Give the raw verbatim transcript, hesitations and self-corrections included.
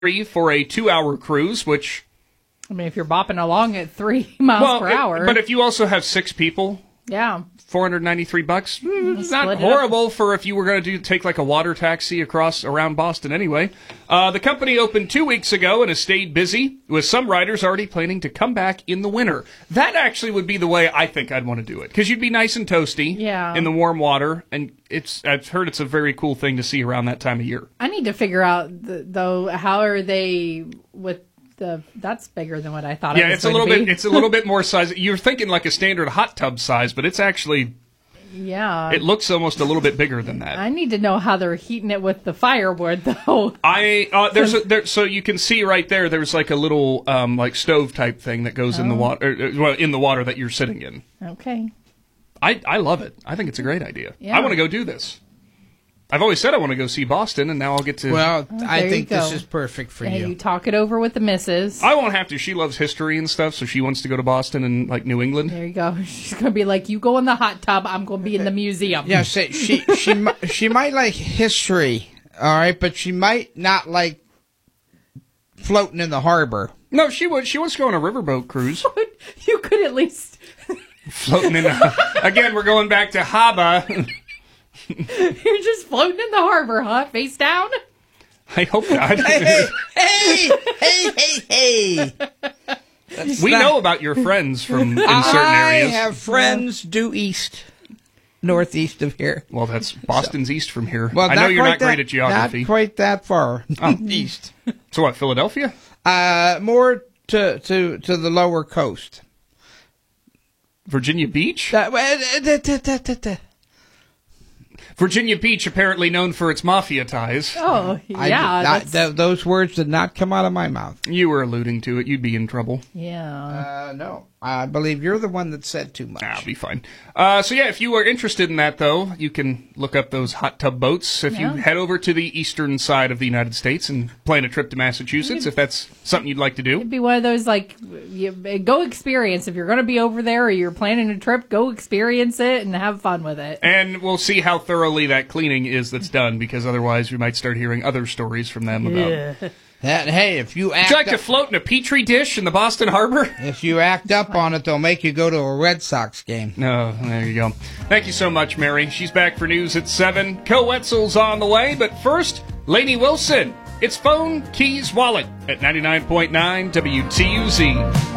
for a two-hour cruise, which... I mean, if you're bopping along at three miles well, per hour. It, but if you also have six people... Yeah. four hundred ninety-three bucks. Mm, it's not Split it horrible for if you were going to do take like a water taxi across around Boston anyway. Uh, the company opened two weeks ago and has stayed busy, with some riders already planning to come back in the winter. That actually would be the way I think I'd want to do it, because you'd be nice and toasty yeah. in the warm water, and it's I've heard it's a very cool thing to see around that time of year. I need to figure out, the, though, how are they with... The, that's bigger than what I thought yeah, it was it's a going little to be. bit. It's a little bit more size. You're thinking like a standard hot tub size, but it's actually. Yeah. It looks almost a little bit bigger than that. I need to know how they're heating it with the firewood, though. I uh, there's a, there, so you can see right there. There's like a little um, like stove type thing that goes oh. in the water. Well, in the water that you're sitting in. Okay. I I love it. I think it's a great idea. Yeah. I want to go do this. I've always said I want to go see Boston, and now I'll get to... Well, oh, I think this is perfect for and you. you talk it over with the missus. I won't have to. She loves history and stuff, so she wants to go to Boston and, like, New England. There you go. She's going to be like, you go in the hot tub, I'm going to be in the museum. Yeah, she, she, she, mi- she might like history, all right, but she might not like floating in the harbor. No, she would. She wants to go on a riverboat cruise. You could at least... Floating in the... Again, we're going back to Haba. You're just floating in the harbor, huh? Face down? I hope not. Hey, hey, hey, hey, hey. That's we not... know about your friends from in certain I areas. I have friends due east, northeast of here. Well, that's Boston's so. East from here. Well, I know you're not that, great at geography. Not quite that far oh. east. So what, Philadelphia? Uh, more to, to, to the lower coast. Virginia Beach? That, uh, da, da, da, da, da. Virginia Beach, apparently known for its mafia ties. Oh, yeah. I, I, th- those words did not come out of my mouth. You were alluding to it. You'd be in trouble. Yeah. Uh, no. I believe you're the one that said too much. I'll be fine. Uh, so, yeah, if you are interested in that, though, you can look up those hot tub boats. If yeah. you head over to the eastern side of the United States and plan a trip to Massachusetts, if that's something you'd like to do. It'd be one of those, like, you, go experience. If you're going to be over there or you're planning a trip, go experience it and have fun with it. And we'll see how thoroughly that cleaning is that's done, because otherwise we might start hearing other stories from them about... Yeah. That, hey, if you act Would you like up, to float in a Petri dish in the Boston Harbor? if you act up on it, they'll make you go to a Red Sox game. No, there you go. Thank you so much, Mary. She's back for news at seven. Co Wetzel's on the way, but first, Lainey Wilson. It's Phone, Keys, Wallet at ninety-nine point nine W T U Z.